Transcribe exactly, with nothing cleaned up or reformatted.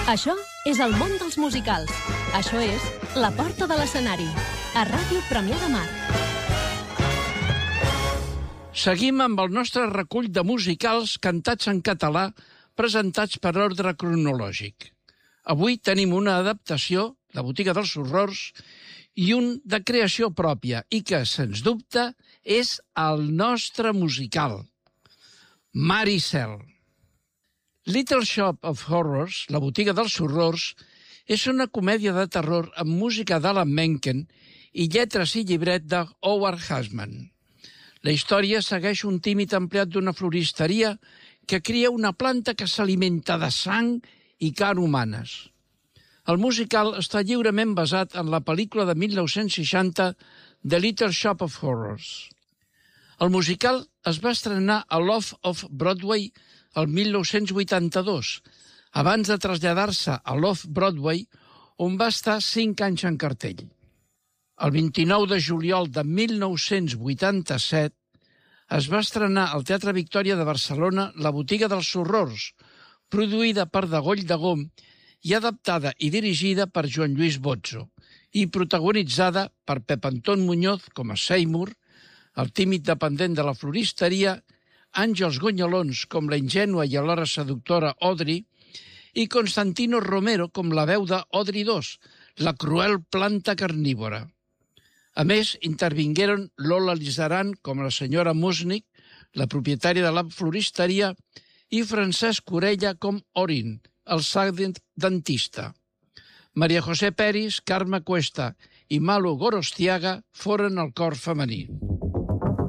Això és el món dels musicals. Això és La Porta de l'Escenari, a Ràdio Premià de Mar. Seguim amb el nostre recull de musicals cantats en català presentats per ordre cronològic. Avui tenim una adaptació, La botiga dels horrors, i un de creació pròpia i que, sens dubte, és el nostre musical, Mar i Cel. Little Shop of Horrors, La botiga dels horrors, és una comèdia de terror amb música d'Alan Menken i lletres i llibret de Howard Husman. La història segueix un tímid empleat d'una floristeria que cria una planta que s'alimenta de sang i carn humanes. El musical està lliurement basat en la pel·lícula de mil nou-cents seixanta The Little Shop of Horrors. El musical es va estrenar a l'Off of Broadway el mil nou-cents vuitanta-dos, abans de traslladar-se a l'Off-Broadway, on va estar cinc anys en cartell. El vint-i-nou de juliol de mil nou-cents vuitanta-set es va estrenar al Teatre Victòria de Barcelona La botiga dels horrors, produïda per Degoll de Gom i adaptada i dirigida per Joan Lluís Bozzo i protagonitzada per Pep Anton Muñoz com a Seymour, el tímid dependent de la floristeria, Àngels Gonyalons com la ingènua i alhora seductora Audrey i Constantino Romero com la veu d'Audrey dos, la cruel planta carnívora. A més, intervingueren Lola Lizaran com la senyora Musnick, la propietària de la floristeria, i Francesc Orella com Orin, el sac dentista. Maria José Peris, Carme Cuesta i Malo Gorostiaga foren el cor femení.